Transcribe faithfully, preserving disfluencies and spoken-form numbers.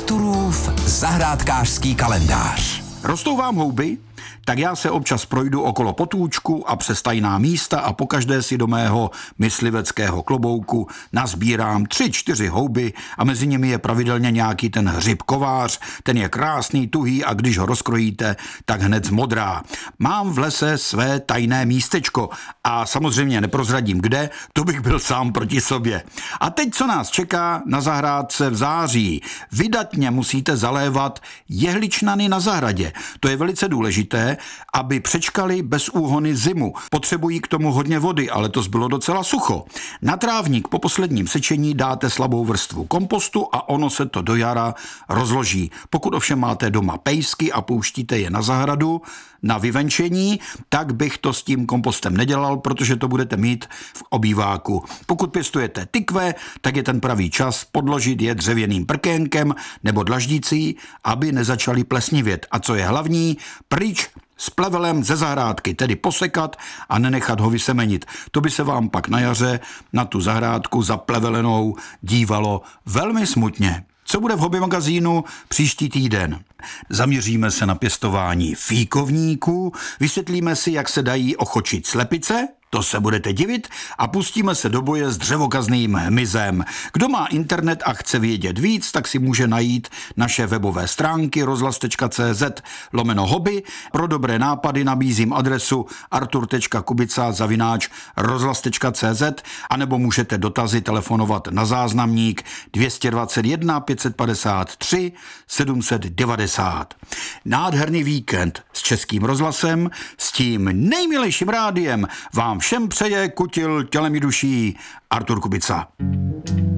Arturův zahrádkářský kalendář. Rostou vám houby? Tak já se občas projdu okolo potůčku a přes tajná místa a pokaždé si do mého mysliveckého klobouku nazbírám tři, čtyři houby a mezi nimi je pravidelně nějaký ten hřib kovář, ten je krásný, tuhý a když ho rozkrojíte, tak hned zmodrá. Mám v lese své tajné místečko a samozřejmě neprozradím kde, to bych byl sám proti sobě. A teď, co nás čeká na zahrádce v září? Vydatně musíte zalévat jehličnany na zahradě. To je velice důležité, aby přečkali bez úhony zimu. Potřebují k tomu hodně vody, ale to bylo docela sucho. Na trávník po posledním sečení dáte slabou vrstvu kompostu a ono se to do jara rozloží. Pokud ovšem máte doma pejsky a pouštíte je na zahradu na vyvenčení, tak bych to s tím kompostem nedělal, protože to budete mít v obýváku. Pokud pěstujete tykve, tak je ten pravý čas podložit je dřevěným prkénkem nebo dlaždicí, aby nezačaly plesnivět. A co je hlavní, pryč s plevelem ze zahrádky, tedy posekat a nenechat ho vysemenit. To by se vám pak na jaře na tu zahrádku zaplevelenou dívalo velmi smutně. Co bude v Hobby magazínu příští týden? Zaměříme se na pěstování fíkovníků, vysvětlíme si, jak se dají ochočit slepice, to se budete divit, a pustíme se do boje s dřevokazným hmyzem. Kdo má internet a chce vědět víc, tak si může najít naše webové stránky rozhlas.cz lomeno hobby. Pro dobré nápady nabízím adresu artur.kubica zavináč rozhlas.cz anebo můžete dotazy telefonovat na záznamník dvě stě dvacet jedna pět set padesát tři sedm set devadesát. Nádherný víkend s Českým rozhlasem, s tím nejmilejším rádiem vám všem přeje, kutil tělem i duší Artur Kubica.